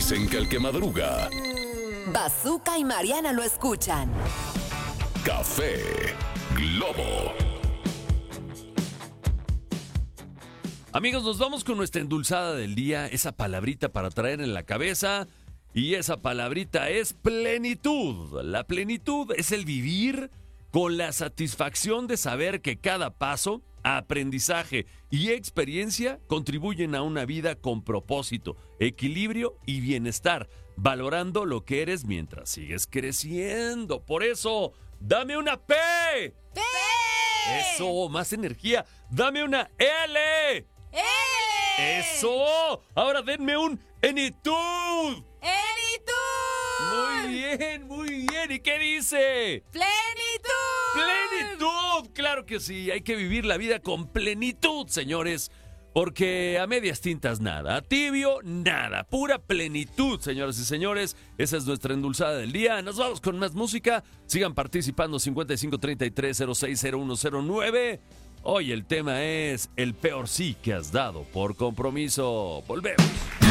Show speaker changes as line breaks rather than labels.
Dicen que el que madruga,
Bazooka y Mariana lo escuchan.
Café Globo.
Amigos, nos vamos con nuestra endulzada del día, esa palabrita para traer en la cabeza. Y esa palabrita es plenitud. La plenitud es el vivir con la satisfacción de saber que cada paso, aprendizaje y experiencia contribuyen a una vida con propósito, equilibrio y bienestar, valorando lo que eres mientras sigues creciendo. Por eso, dame una P.
¡P!
Eso, más energía. Dame una L.
¡L!
Eso. Ahora denme un enitud.
¡Enitud!
Muy bien. ¿Y qué dice?
¡Plenitud!
¡Plenitud! Claro que sí, hay que vivir la vida con plenitud, señores. Porque a medias tintas nada, a tibio nada, pura plenitud, señoras y señores. Esa es nuestra endulzada del día. Nos vamos con más música. Sigan participando 5533-060109. Hoy el tema es el peor sí que has dado por compromiso. Volvemos.